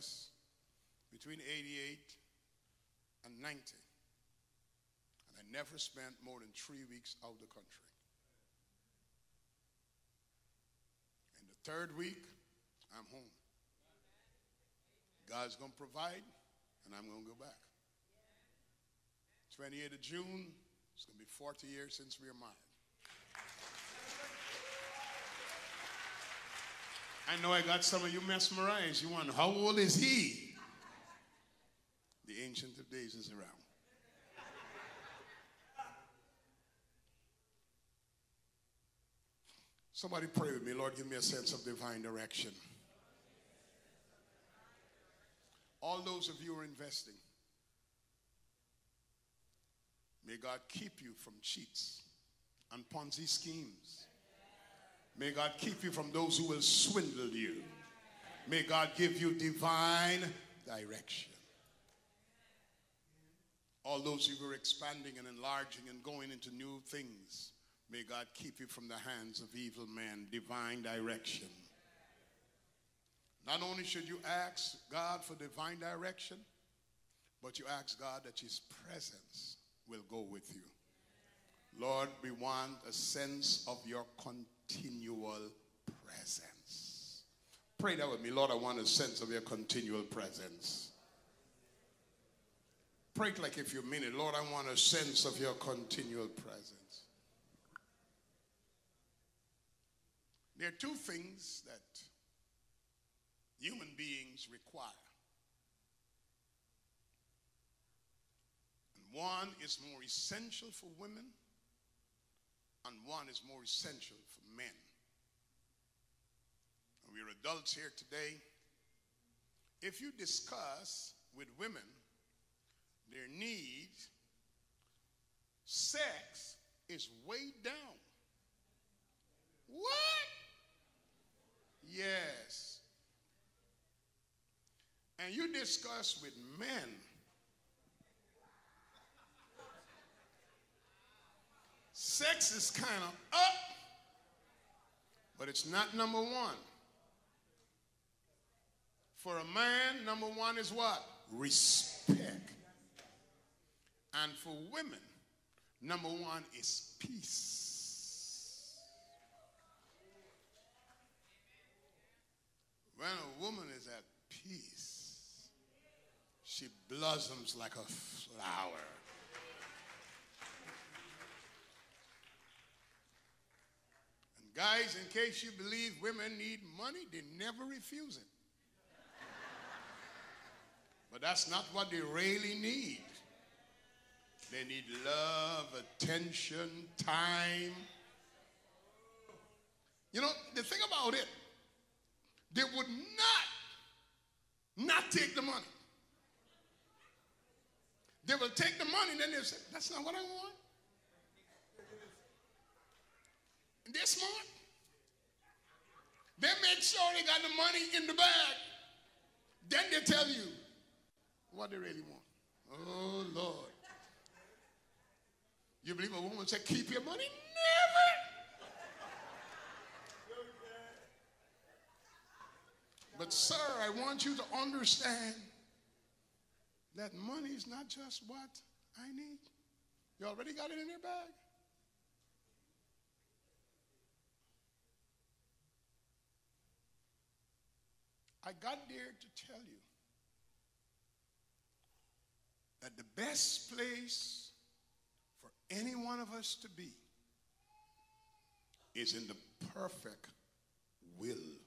U.S. between 88 and 90. And I never spent more than 3 weeks out of the country. And the third week, I'm home. God's going to provide, and I'm going to go back. 28th of June, it's going to be 40 years since we were married. I know I got some of you mesmerized. You wonder, how old is he? The Ancient of Days is around. Somebody pray with me. Lord, give me a sense of divine direction. All those of you who are investing, may God keep you from cheats and Ponzi schemes. May God keep you from those who will swindle you. May God give you divine direction. All those who are expanding and enlarging and going into new things, may God keep you from the hands of evil men. Divine direction. Not only should you ask God for divine direction, but you ask God that his presence will go with you. Lord, we want a sense of your continual presence. Pray that with me. Lord, I want a sense of your continual presence. Pray it like if you mean it. Lord, I want a sense of your continual presence. There are two things that human beings require. And one is more essential for women, and one is more essential for men. And we're adults here today. If you discuss with women their needs, sex is way down. What? Yes. And you discuss with men, sex is kind of up, but it's not number one. For a man, number one is what? Respect. And for women, number one is peace. When a woman is at peace, she blossoms like a flower. And guys, in case you believe women need money, they never refuse it. But that's not what they really need. They need love, attention, time. You know, the thing about it, they would not take the money. They will take the money and then they'll say, that's not what I want. And they're smart. They make sure they got the money in the bag. Then they tell you what they really want. Oh, Lord. You believe a woman said, keep your money? Never. But sir, I want you to understand that money is not just what I need. You already got it in your bag. I got there to tell you that the best place for any one of us to be is in the perfect will